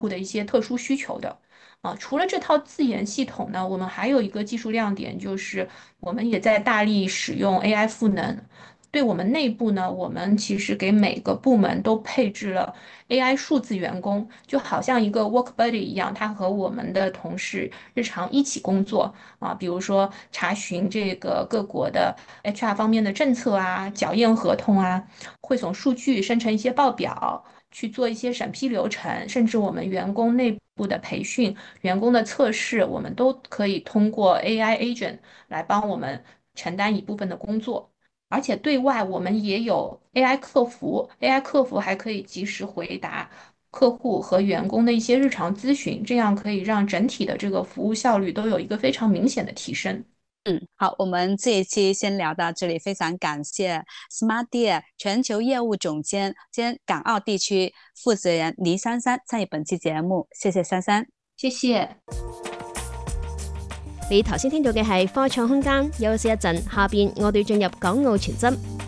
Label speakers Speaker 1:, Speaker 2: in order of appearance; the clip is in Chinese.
Speaker 1: 户的一些特殊需求的。除了这套自研系统呢，我们还有一个技术亮点，就是我们也在大力使用 AI 赋能。对我们内部呢，我们其实给每个部门都配置了 AI 数字员工，就好像一个 work buddy 一样，他和我们的同事日常一起工作比如说查询这个各国的 HR 方面的政策校验合同汇总数据，生成一些报表，去做一些审批流程，甚至我们员工内部的培训、员工的测试，我们都可以通过 AI agent 来帮我们承担一部分的工作。而且对外我们也有 AI 客服，AI 客服还可以及时回答客户和员工的一些日常咨询，这样可以让整体的这个服务效率都有一个非常明显的提升。
Speaker 2: 好，我们这一期先聊到这里，非常感谢 SmartDear 全球业務總監兼港澳地區負責人黎珊珊參與本期節目，謝謝珊珊。
Speaker 1: 謝謝。
Speaker 3: 你頭先聽到嘅係科創空間，休息一陣，下邊我哋進入港澳傳真。